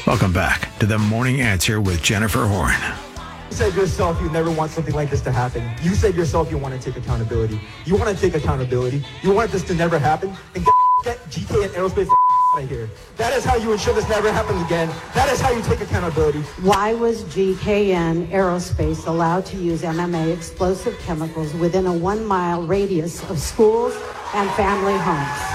Welcome back to The Morning Answer with Jennifer Horn. You said yourself you never want something like this to happen. You said yourself you want to take accountability. You want to take accountability. You want this to never happen. And get GKN Aerospace out of here. That is how you ensure this never happens again. That is how you take accountability. Why was GKN Aerospace allowed to use MMA explosive chemicals within a 1-mile radius of schools and family homes?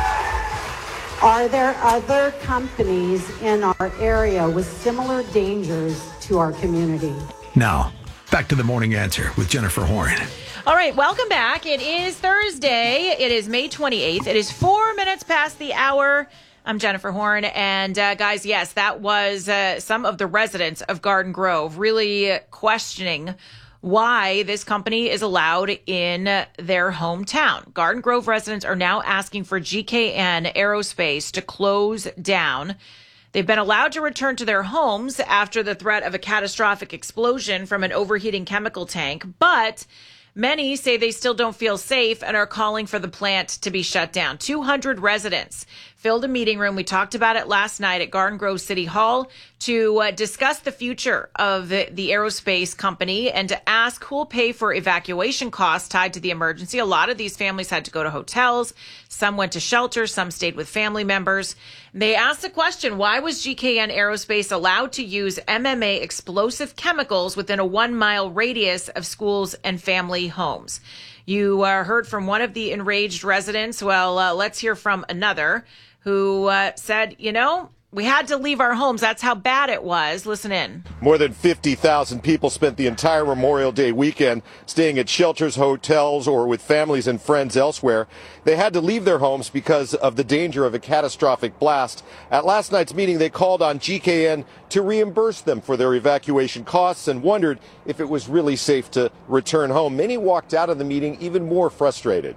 Are there other companies in our area with similar dangers to our community? Now, back to The Morning Answer with Jennifer Horn. All right, welcome back. It is Thursday. It is May 28th. It is 4 minutes past the hour. I'm Jennifer Horn. And guys, yes, that was some of the residents of Garden Grove really questioning why this company is allowed in their hometown. Garden Grove residents are now asking for GKN Aerospace to close down. They've been allowed to return to their homes after the threat of a catastrophic explosion from an overheating chemical tank, but many say they still don't feel safe and are calling for the plant to be shut down. 200 residents filled a meeting room. We talked about it last night at Garden Grove City Hall to discuss the future of the aerospace company and to ask who will pay for evacuation costs tied to the emergency. A lot of these families had to go to hotels. Some went to shelters. Some stayed with family members. They asked the question, why was GKN Aerospace allowed to use MMA explosive chemicals within a 1-mile radius of schools and family homes? You heard from one of the enraged residents. Well, let's hear from another who said, we had to leave our homes. That's how bad it was. Listen in. More than 50,000 people spent the entire Memorial Day weekend staying at shelters, hotels, or with families and friends elsewhere. They had to leave their homes because of the danger of a catastrophic blast. At last night's meeting, they called on GKN to reimburse them for their evacuation costs and wondered if it was really safe to return home. Many walked out of the meeting even more frustrated.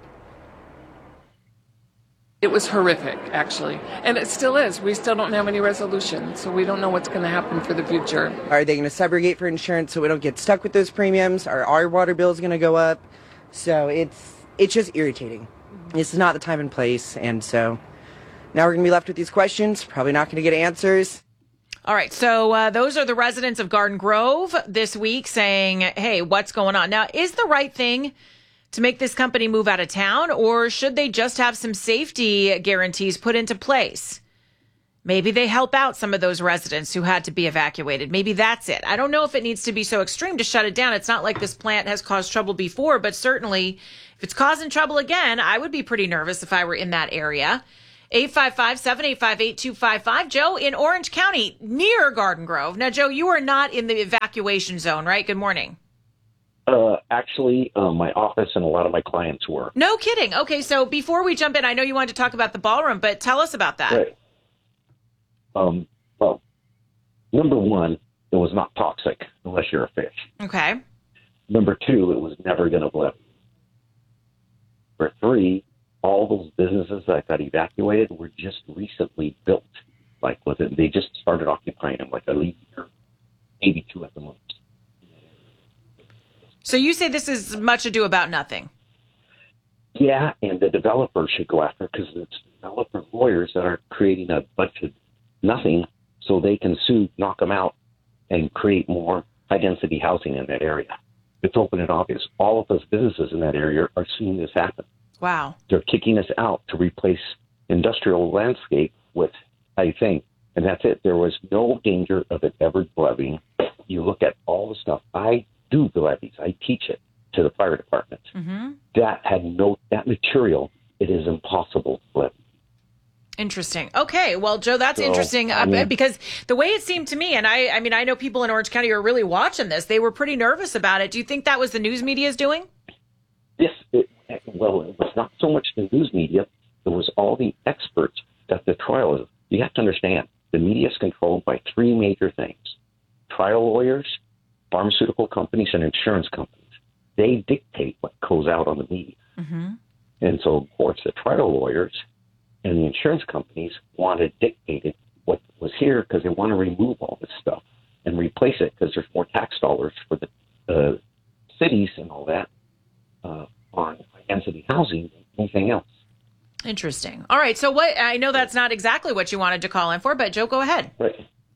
It was horrific, actually. And it still is. We still don't have any resolution, so we don't know what's going to happen for the future. Are they going to subrogate for insurance so we don't get stuck with those premiums? Are our water bills going to go up? So it's just irritating. This is not the time and place, and so now we're going to be left with these questions, probably not going to get answers. All right, so those are the residents of Garden Grove this week saying, hey, what's going on? Now, is the right thing to make this company move out of town, or should they just have some safety guarantees put into place? Maybe they help out some of those residents who had to be evacuated. Maybe that's it. I don't know if it needs to be so extreme to shut it down. It's not like this plant has caused trouble before, but certainly if it's causing trouble again, I would be pretty nervous if I were in that area. 855-785-8255. Joe in Orange County near Garden Grove. Now, Joe, you are not in the evacuation zone, right? Good morning. Actually, my office and a lot of my clients were. No kidding. Okay, so before we jump in, I know you wanted to talk about the ballroom, but tell us about that. Right. Well, number one, it was not toxic unless you're a fish. Okay. Number two, it was never going to blip. Number three, all those businesses that got evacuated were just recently built. Like, they just started occupying them like a year, maybe two at the most. So you say this is much ado about nothing. Yeah, and the developers should go after it because it's developer lawyers that are creating a bunch of nothing so they can sue, knock them out, and create more high-density housing in that area. It's open and obvious. All of those businesses in that area are seeing this happen. Wow. They're kicking us out to replace industrial landscape with high thing, and that's it. There was no danger of it ever levying. You look at all the stuff. I do the levies. I teach it to the fire department. Mm-hmm. That material, it is impossible to levy. Interesting. Okay. Well, Joe, that's interesting because the way it seemed to me, and I mean, I know people in Orange County are really watching this. They were pretty nervous about it. Do you think that was the news media's doing? Yes. It was not so much the news media. It was all the experts that the trial is. You have to understand, the media is controlled by three major things. Trial lawyers, pharmaceutical companies, and insurance companies. They dictate what goes out on the media. Mm-hmm. And so, of course, the trial lawyers and the insurance companies want to dictate what was here because they want to remove all this stuff and replace it because there's more tax dollars for the cities and all that on density housing than anything else. Interesting. All right. So I know that's not exactly what you wanted to call in for, but Joe, go ahead. Right.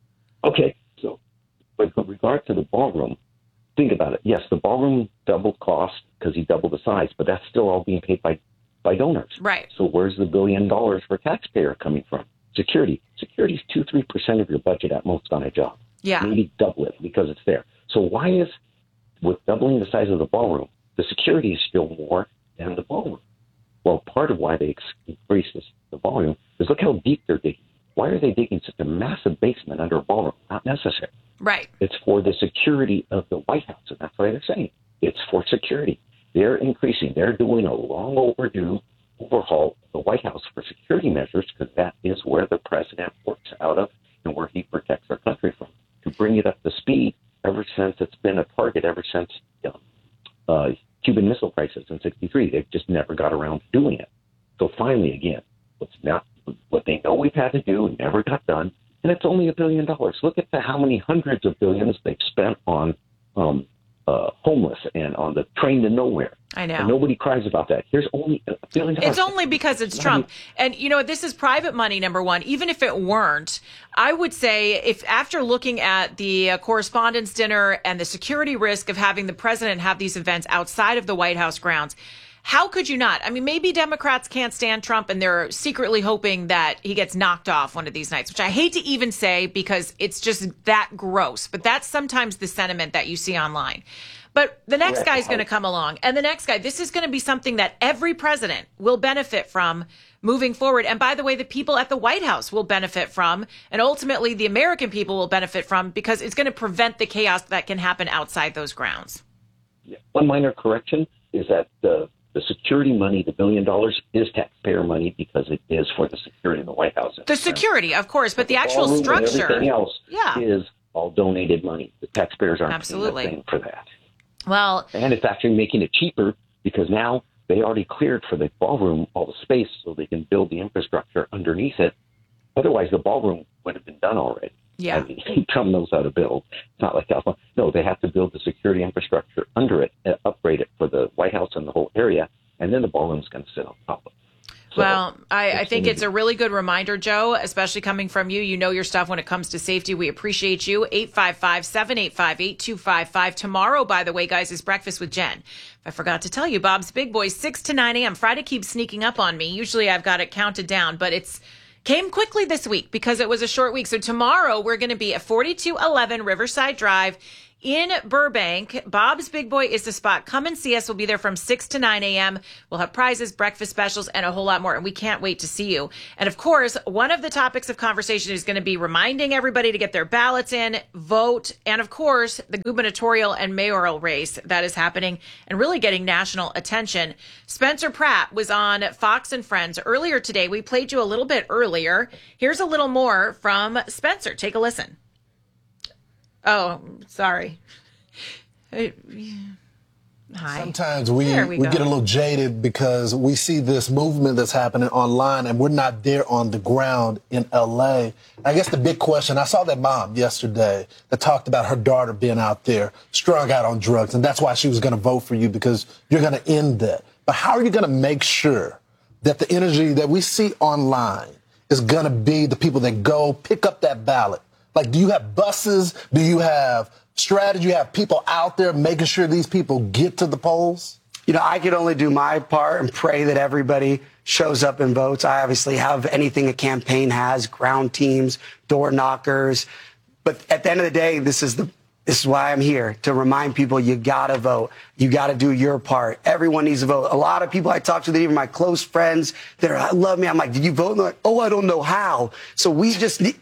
Okay, so with regard to the ballroom, think about it. Yes, the ballroom doubled cost because he doubled the size, but that's still all being paid by donors. Right. So where's the $1 billion for taxpayer coming from? Security. Security is 2-3% of your budget at most on a job. Yeah. Maybe double it because it's there. So why is, with doubling the size of the ballroom, the security is still more than the ballroom? Well, part of why they increased the volume is look how deep they're digging. Why are they digging such a massive basement under a ballroom? Not necessary. Right. It's for the security of the White House, and that's why they're saying it's for security. They're increasing. They're doing a long overdue overhaul of the White House for security measures because that is where the president works out of and where he protects our country from. To bring it up to speed, ever since it's been a target, ever since Cuban Missile Crisis in '63, they've just never got around to doing it. So finally, again, what they know we've had to do never got done, and it's only $1 billion. Look at how many hundreds of billions they've spent on homeless and on the train to nowhere. I know. And nobody cries about that. Here's only $1 billion. It's only because it's Trump. And, you know, this is private money, number one. Even if it weren't, I would say if after looking at the correspondence dinner and the security risk of having the president have these events outside of the White House grounds, how could you not? I mean, maybe Democrats can't stand Trump and they're secretly hoping that he gets knocked off one of these nights, which I hate to even say because it's just that gross. But that's sometimes the sentiment that you see online. But the next guy's going to come along, and the next guy, this is going to be something that every president will benefit from moving forward. And by the way, the people at the White House will benefit from, and ultimately the American people will benefit from, because it's going to prevent the chaos that can happen outside those grounds. Yeah. One minor correction is that the security money, the $1 billion, is taxpayer money because it is for the security of the White House. The security, of course, but the actual structure. Everything else is all donated money. The taxpayers aren't paying for that. Well, and it's actually making it cheaper because now they already cleared for the ballroom all the space so they can build the infrastructure underneath it. Otherwise, the ballroom would have been done already. Yeah. I mean, Trump knows how to build. It's not like California. No, they have to build the security infrastructure under it, upgrade it for the White House and the whole area, and then the ballroom's going to sit on top of it. So, well, I think it's a really good reminder, Joe, especially coming from you. You know your stuff when it comes to safety. We appreciate you. 855-785-8255. Tomorrow, by the way, guys, is Breakfast with Jen. I forgot to tell you, Bob's Big Boys, 6 to 9 a.m. Friday keeps sneaking up on me. Usually I've got it counted down, but came quickly this week because it was a short week. So tomorrow we're going to be at 4211 Riverside Drive in Burbank. Bob's Big Boy is the spot. Come and see us. We'll be there from 6 to 9 a.m. We'll have prizes, breakfast specials, and a whole lot more. And we can't wait to see you. And of course, one of the topics of conversation is going to be reminding everybody to get their ballots in, vote, and of course, the gubernatorial and mayoral race that is happening and really getting national attention. Spencer Pratt was on Fox and Friends earlier today. We played you a little bit earlier. Here's a little more from Spencer. Take a listen. Oh, sorry. Hi. Sometimes we get a little jaded because we see this movement that's happening online and we're not there on the ground in L.A. I guess the big question, I saw that mom yesterday that talked about her daughter being out there strung out on drugs, and that's why she was going to vote for you, because you're going to end that. But how are you going to make sure that the energy that we see online is going to be the people that go pick up that ballot? Like, do you have buses? Do you have strategy? You have people out there making sure these people get to the polls? You know, I could only do my part and pray that everybody shows up and votes. I obviously have anything a campaign has, ground teams, door knockers. But at the end of the day, this is why I'm here, to remind people you got to vote. You got to do your part. Everyone needs to vote. A lot of people I talk to, even my close friends, that love me. I'm like, did you vote? And they're like, oh, I don't know how. So we just need,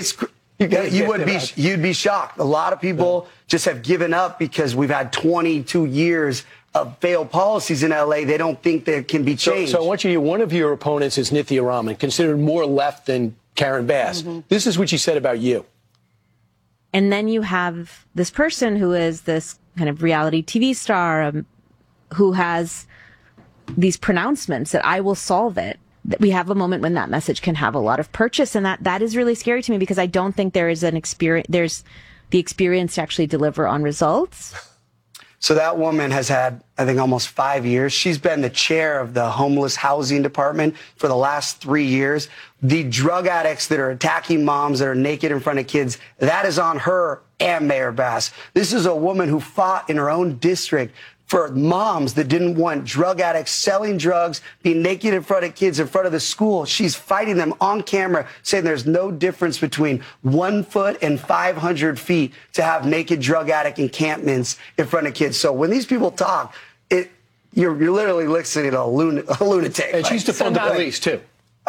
you'd be shocked. A lot of people just have given up because we've had 22 years of failed policies in L.A. They don't think they can be changed. So I want you to hear, one of your opponents is Nithya Raman, considered more left than Karen Bass. Mm-hmm. This is what she said about you. And then you have this person who is this kind of reality TV star who has these pronouncements that I will solve it. We have a moment when that message can have a lot of purchase, and that is really scary to me, because I don't think there's the experience to actually deliver on results. So that woman has had, I think, almost 5 years. She's been the chair of the homeless housing department for the last 3 years. The drug addicts that are attacking moms that are naked in front of kids, that is on her and Mayor Bass. This is a woman who fought in her own district for moms that didn't want drug addicts selling drugs, being naked in front of kids in front of the school. She's fighting them on camera, saying there's no difference between 1 foot and 500 feet to have naked drug addict encampments in front of kids. So when these people talk, you're literally listening to a lunatic. And she's defund the police too.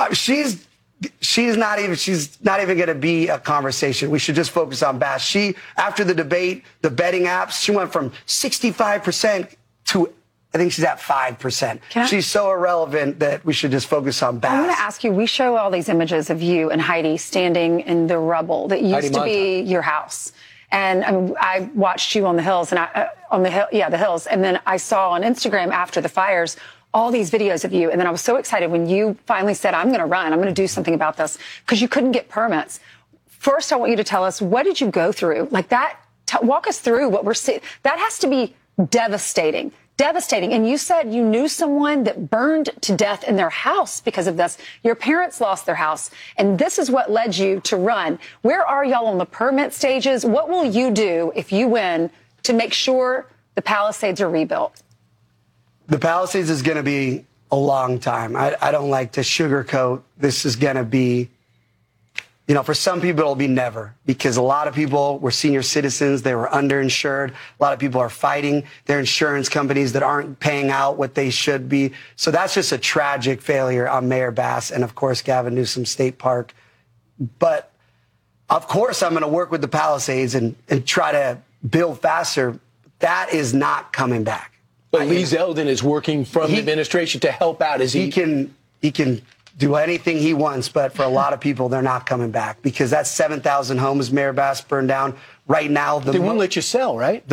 She's not even going to be a conversation. We should just focus on Bass. She, after the debate, the betting apps, she went from 65% to, I think she's at 5%. She's so irrelevant that we should just focus on Bass. I want to ask you, we show all these images of you and Heidi standing in the rubble that used to be your house. And I watched you on the hills, and the hills. And then I saw on Instagram after the fires all these videos of you. And then I was so excited when you finally said, I'm going to run. I'm going to do something about this, because you couldn't get permits. First, I want you to tell us, what did you go through? Like that, walk us through what we're seeing. That has to be devastating. Devastating. And you said you knew someone that burned to death in their house because of this. Your parents lost their house. And this is what led you to run. Where are y'all on the permit stages? What will you do if you win to make sure the Palisades are rebuilt? The Palisades is going to be a long time. I don't like to sugarcoat. This is going to be, for some people it'll be never, because a lot of people were senior citizens. They were underinsured. A lot of people are fighting their insurance companies that aren't paying out what they should be. So that's just a tragic failure on Mayor Bass and, of course, Gavin Newsom State Park. But, of course, I'm going to work with the Palisades and try to build faster. That is not coming back. But Lee Zeldin is working from the administration to help out. He can do anything he wants, but for a lot of people, they're not coming back, because that's 7,000 homes Mayor Bass burned down. Right now, they won't let you sell, right?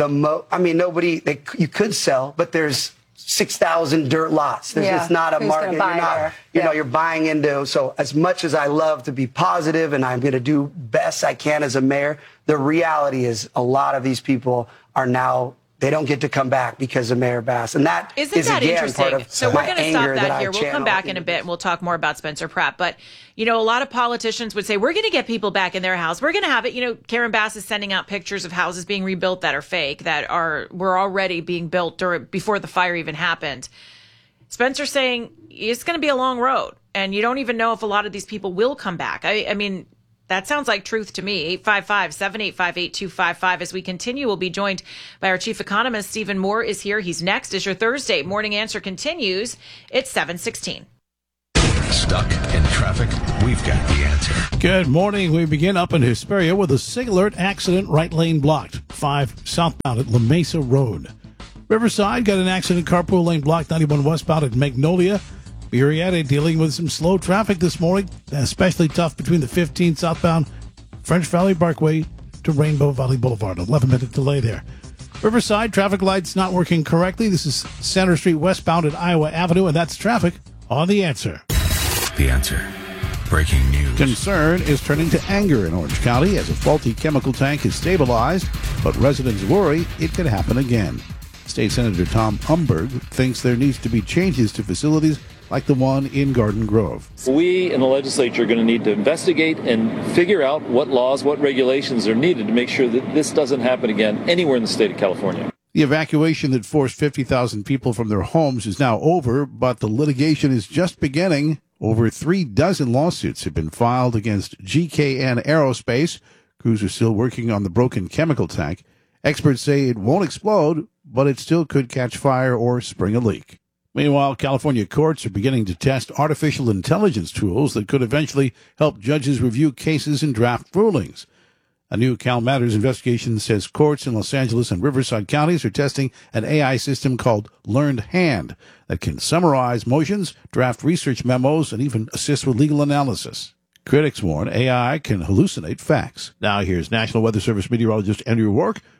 You could sell, but there's 6,000 dirt lots. It's not a market. You're buying into. So as much as I love to be positive and I'm going to do best I can as a mayor, the reality is a lot of these people are now, they don't get to come back because of Mayor Bass. And that is again interesting? Part of so we're going to stop that here. We'll come back in a bit and we'll talk more about Spencer Pratt. But, a lot of politicians would say, we're going to get people back in their house. We're going to have it. Karen Bass is sending out pictures of houses being rebuilt that are fake, were already being built before the fire even happened. Spencer's saying it's going to be a long road, and you don't even know if a lot of these people will come back. I mean, that sounds like truth to me. 855-785-8255. As we continue, we'll be joined by our chief economist, Stephen Moore, is here. He's next. As your Thursday Morning Answer continues, it's 7:16. Stuck in traffic? We've got the answer. Good morning. We begin up in Hesperia with a SIG alert accident, right lane blocked. 5 southbound at La Mesa Road. Riverside got an accident, carpool lane blocked, 91 westbound at Magnolia. Murrieta dealing with some slow traffic this morning, especially tough between the 15 southbound French Valley Parkway to Rainbow Valley Boulevard. 11-minute delay there. Riverside, traffic lights not working correctly. This is Center Street westbound at Iowa Avenue, and that's traffic on The Answer. The Answer. Breaking news. Concern is turning to anger in Orange County as a faulty chemical tank is stabilized, but residents worry it could happen again. State Senator Tom Umberg thinks there needs to be changes to facilities like the one in Garden Grove. We in the legislature are going to need to investigate and figure out what laws, what regulations are needed to make sure that this doesn't happen again anywhere in the state of California. The evacuation that forced 50,000 people from their homes is now over, but the litigation is just beginning. Over 36 lawsuits have been filed against GKN Aerospace. Crews are still working on the broken chemical tank. Experts say it won't explode, but it still could catch fire or spring a leak. Meanwhile, California courts are beginning to test artificial intelligence tools that could eventually help judges review cases and draft rulings. A new Cal Matters investigation says courts in Los Angeles and Riverside counties are testing an AI system called Learned Hand that can summarize motions, draft research memos, and even assist with legal analysis. Critics warn AI can hallucinate facts. Now here's National Weather Service meteorologist Andrew Rourke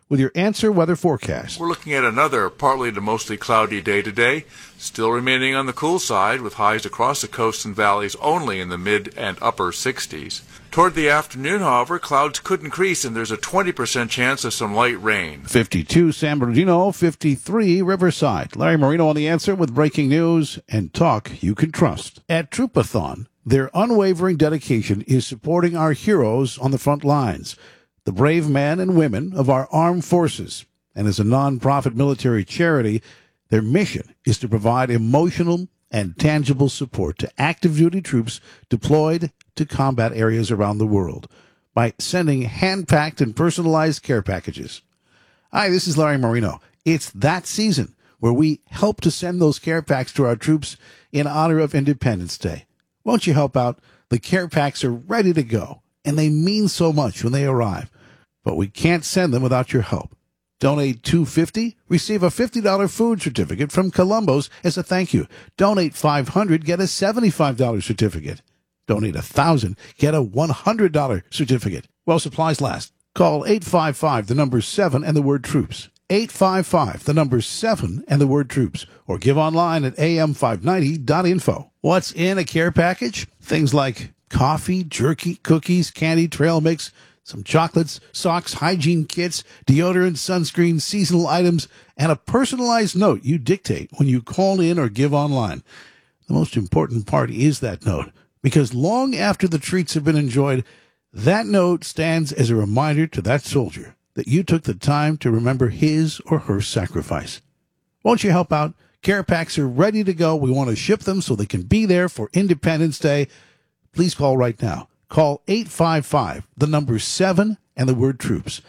with your Answer Weather forecast. We're looking at another partly to mostly cloudy day today, still remaining on the cool side with highs across the coast and valleys only in the mid and upper 60s. Toward the afternoon, however, clouds could increase and there's a 20% chance of some light rain. 52 San Bernardino, 53 Riverside. Larry Marino on The Answer with breaking news and talk you can trust. At Troopathon, their unwavering dedication is supporting our heroes on the front lines, the brave men and women of our armed forces. And as a nonprofit military charity, their mission is to provide emotional and tangible support to active duty troops deployed to combat areas around the world by sending hand-packed and personalized care packages. Hi, this is Larry Marino. It's that season where we help to send those care packs to our troops in honor of Independence Day. Won't you help out? The care packs are ready to go, and they mean so much when they arrive. But we can't send them without your help. Donate $250, receive a $50 food certificate from Columbo's as a thank you. Donate $500, get a $75 certificate. Donate $1,000, get a $100 certificate. While supplies last, call 855, the number 7 and the word troops. 855, the number 7 and the word troops. Or give online at am590.info. What's in a care package? Things like coffee, jerky, cookies, candy, trail mix, some chocolates, socks, hygiene kits, deodorant, sunscreen, seasonal items, and a personalized note you dictate when you call in or give online. The most important part is that note, because long after the treats have been enjoyed, that note stands as a reminder to that soldier that you took the time to remember his or her sacrifice. Won't you help out? Care packs are ready to go. We want to ship them so they can be there for Independence Day. Please call right now. Call 855, the number 7 and the word troops.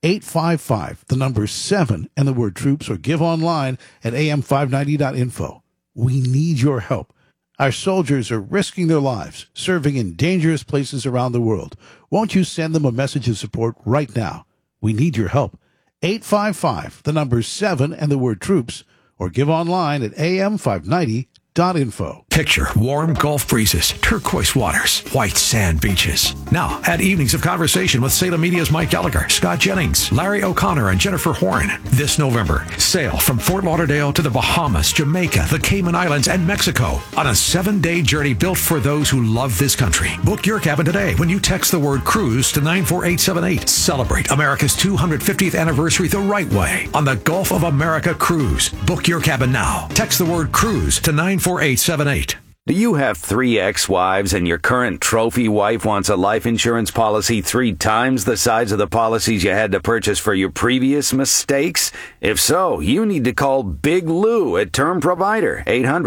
855, the number 7 and the word troops, or give online at am590.info. We need your help. Our soldiers are risking their lives, serving in dangerous places around the world. Won't you send them a message of support right now? We need your help. 855, the number 7 and the word troops, or give online at am590.info. Picture warm Gulf breezes, turquoise waters, white sand beaches. Now, add evenings of conversation with Salem Media's Mike Gallagher, Scott Jennings, Larry O'Connor, and Jennifer Horn. This November, sail from Fort Lauderdale to the Bahamas, Jamaica, the Cayman Islands, and Mexico on a 7-day journey built for those who love this country. Book your cabin today when you text the word cruise to 94878. Celebrate America's 250th anniversary the right way on the Gulf of America Cruise. Book your cabin now. Text the word cruise to 94878. Do you have 3 ex-wives and your current trophy wife wants a life insurance policy 3 times the size of the policies you had to purchase for your previous mistakes? If so, you need to call Big Lou at Term Provider,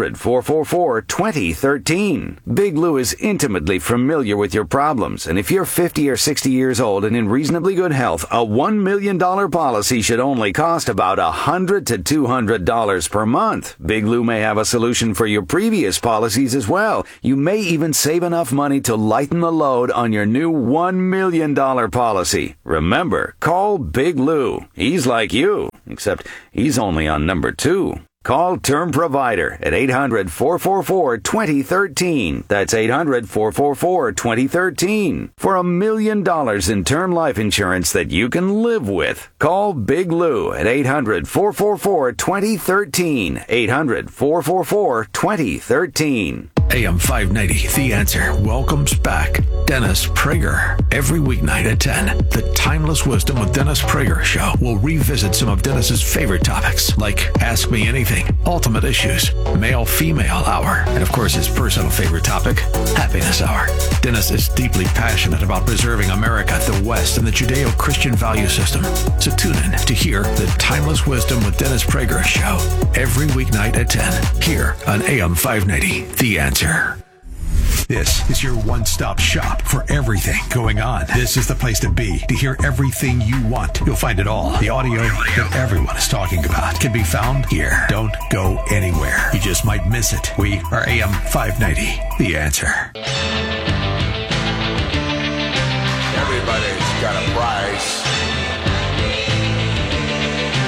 800-444-2013. Big Lou is intimately familiar with your problems, and if you're 50 or 60 years old and in reasonably good health, a $1 million policy should only cost about $100 to $200 per month. Big Lou may have a solution for your previous policies as well. You may even save enough money to lighten the load on your new $1 million policy. Remember, call Big Lou. He's like you, except he's only on number 2. Call Term Provider at 800-444-2013. That's 800-444-2013 for $1 million in term life insurance that you can live with. Call Big Lou at 800-444-2013. 800-444-2013. AM 590, The Answer, welcomes back Dennis Prager. Every weeknight at 10, the Timeless Wisdom with Dennis Prager show will revisit some of Dennis's favorite topics, like Ask Me Anything, Ultimate Issues, Male-Female Hour, and of course his personal favorite topic, Happiness Hour. Dennis is deeply passionate about preserving America, the West, and the Judeo-Christian value system. So tune in to hear the Timeless Wisdom with Dennis Prager show every weeknight at 10, here on AM 590, The Answer. This is your one-stop shop for everything going on. This is the place to be to hear everything you want. You'll find it all. The audio that everyone is talking about can be found here. Don't go anywhere. You just might miss it. We are AM 590, The Answer.